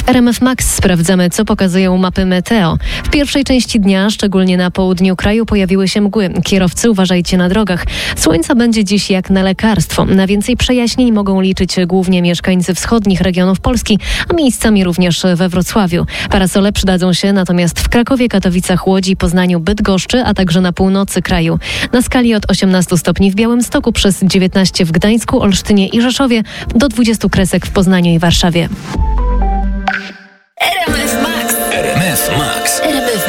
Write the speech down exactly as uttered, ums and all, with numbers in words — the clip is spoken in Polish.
W R M F Max sprawdzamy, co pokazują mapy meteo. W pierwszej części dnia, szczególnie na południu kraju, pojawiły się mgły. Kierowcy, uważajcie na drogach. Słońca będzie dziś jak na lekarstwo. Na więcej przejaśnień mogą liczyć głównie mieszkańcy wschodnich regionów Polski, a miejscami również we Wrocławiu. Parasole przydadzą się natomiast w Krakowie, Katowicach, Łodzi, Poznaniu, Bydgoszczy, a także na północy kraju. Na skali od osiemnastu stopni w Białymstoku, przez dziewiętnaście w Gdańsku, Olsztynie i Rzeszowie, do dwudziestu kresek w Poznaniu i Warszawie. R M F Max. R M F Max.